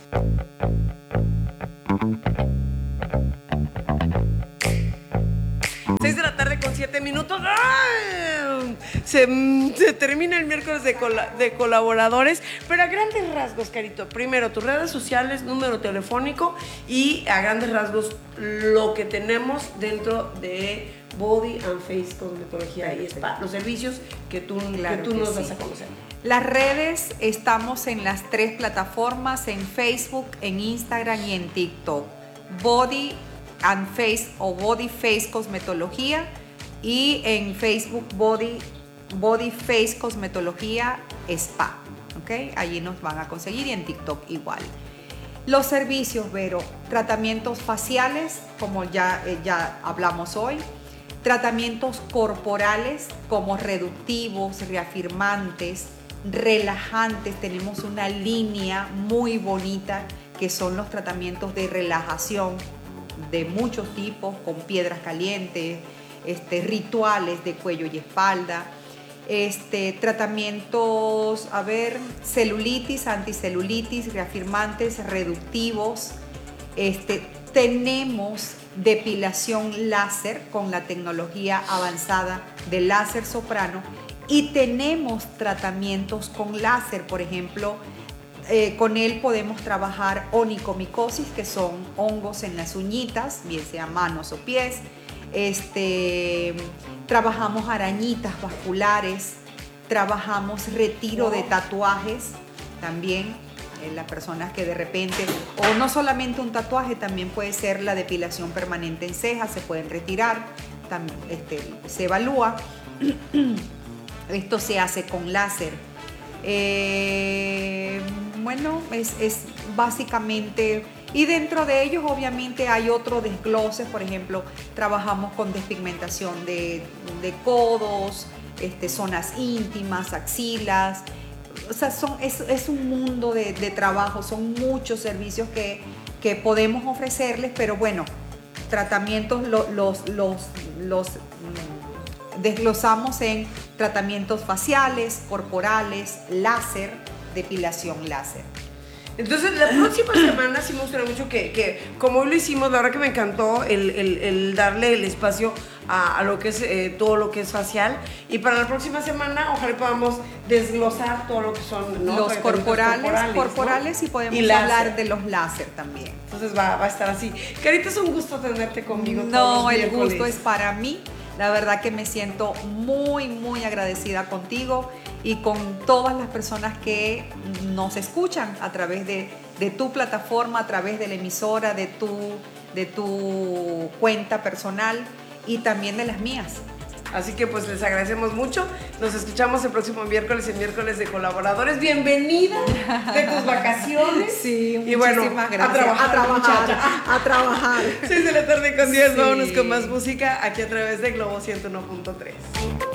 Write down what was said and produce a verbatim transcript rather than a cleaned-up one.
seis de la tarde con siete minutos. ¡Ay! Se, se termina el miércoles de, cola, de colaboradores, pero a grandes rasgos, Carito. Primero, tus redes sociales, número telefónico y a grandes rasgos lo que tenemos dentro de Body and Face Cosmetología y Spa, los servicios que tú, claro que tú que nos sí. das a conocer. Las redes, estamos en las tres plataformas, en Facebook, en Instagram y en TikTok. Body and Face o Body Face Cosmetología, y en Facebook Body, Body Face Cosmetología Spa, ¿ok? Allí nos van a conseguir, y en TikTok igual. Los servicios, Vero: tratamientos faciales, como ya, eh, ya hablamos hoy, tratamientos corporales como reductivos, reafirmantes, relajantes. Tenemos una línea muy bonita que son los tratamientos de relajación de muchos tipos, con piedras calientes, este, rituales de cuello y espalda, este, tratamientos, a ver, celulitis, anticelulitis, reafirmantes, reductivos. Este, tenemos depilación láser con la tecnología avanzada de láser soprano, y tenemos tratamientos con láser, por ejemplo. Eh, con él podemos trabajar onicomicosis, que son hongos en las uñitas, bien sea manos o pies. Este, trabajamos arañitas vasculares, trabajamos retiro de tatuajes también. En las personas que de repente, o no solamente un tatuaje, también puede ser la depilación permanente en cejas, se pueden retirar, también, este, se evalúa. Esto se hace con láser. Eh, bueno, es, es básicamente, y dentro de ellos obviamente hay otros desgloses. Por ejemplo, trabajamos con despigmentación de, de codos, este, zonas íntimas, axilas. O sea, son, es, es un mundo de, de trabajo, son muchos servicios que, que podemos ofrecerles, pero bueno, tratamientos los, los, los, los desglosamos en tratamientos faciales, corporales, láser, depilación láser. Entonces, la próxima semana sí me gustaría mucho que, que, como hoy lo hicimos, la verdad que me encantó el, el, el darle el espacio a, a lo que es eh, todo lo que es facial. Y para la próxima semana, ojalá podamos desglosar todo lo que son, ¿no?, los corporales, corporales, corporales, ¿no? Y podemos y hablar de los láser también. Entonces va, va a estar así. Carita, es un gusto tenerte conmigo. No, todos los el miércoles. gusto es para mí. La verdad que me siento muy, muy agradecida contigo y con todas las personas que nos escuchan a través de, de tu plataforma, a través de la emisora, de tu, de tu cuenta personal y también de las mías. Así que pues les agradecemos mucho. Nos escuchamos el próximo miércoles, el miércoles de colaboradores. Bienvenida de tus vacaciones. Sí, y bueno, muchísimas gracias. A trabajar, a trabajar, muchacha. a trabajar. seis de la tarde con diez, Sí. Vámonos con más música aquí a través de Globo ciento uno punto tres.